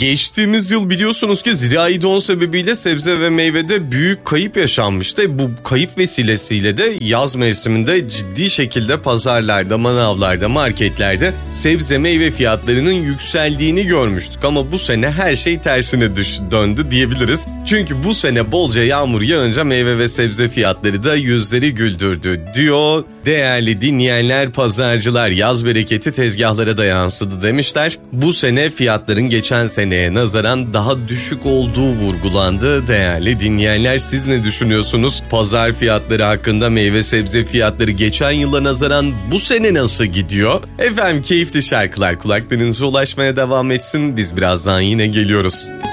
Geçtiğimiz yıl biliyorsunuz ki zirai don sebebiyle sebze ve meyvede büyük kayıp yaşanmıştı. Bu kayıp vesilesiyle de yaz mevsiminde ciddi şekilde pazarlarda, manavlarda, marketlerde sebze meyve fiyatlarının yükseldiğini görmüştük. Ama bu sene her şey tersine döndü diyebiliriz. Çünkü bu sene bolca yağmur yağınca meyve ve sebze fiyatları da yüzleri güldürdü diyor. Değerli dinleyenler, pazarcılar yaz bereketi tezgahlara da yansıdı demişler. Bu sene fiyatların geçen seneye nazaran daha düşük olduğu vurgulandı. Değerli dinleyenler, siz ne düşünüyorsunuz? Pazar fiyatları hakkında, meyve sebze fiyatları geçen yıla nazaran bu sene nasıl gidiyor? Efendim, keyifli şarkılar kulaklarınıza ulaşmaya devam etsin. Biz birazdan yine geliyoruz.